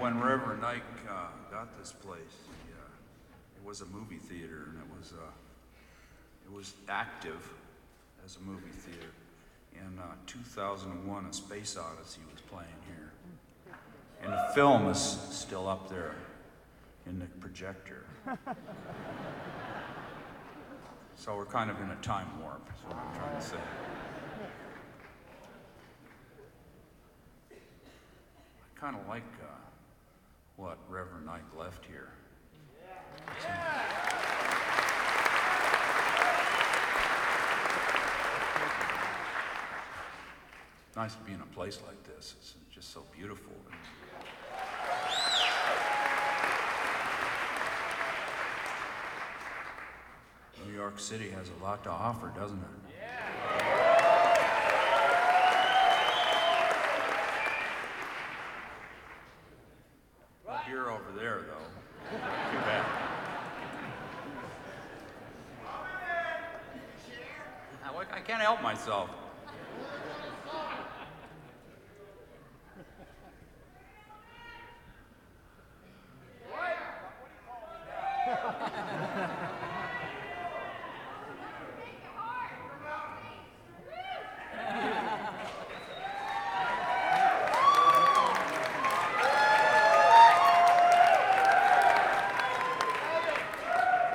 when Reverend Ike got this place, it was a movie theater, and it was active as a movie theater. In 2001, A Space Odyssey was playing here. And the film is still up there in the projector. So we're kind of in a time warp, is what I'm trying to say. I kind of like what Reverend Ike left here. Nice to be in a place like this. It's just so beautiful. New York City has a lot to offer, doesn't it? No beer over there, though. Too bad. I can't help myself.